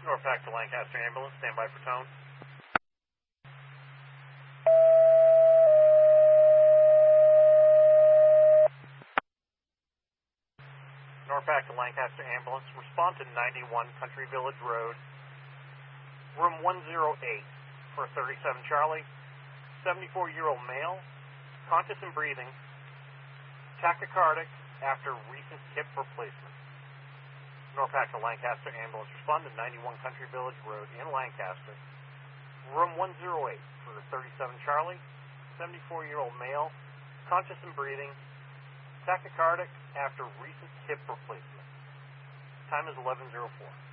Norpac to Lancaster ambulance, stand by for tone. Norpac to Lancaster ambulance, respond to 91 Country Village Road, room 108 for 37 Charlie, 74-year-old male, conscious and breathing, tachycardic after recent hip replacement. Norpac to Lancaster ambulance, respond to 91 Country Village Road in Lancaster, room 108 for 37 Charlie, 74-year-old male, conscious and breathing, tachycardic after recent hip replacement. Time is 11:04.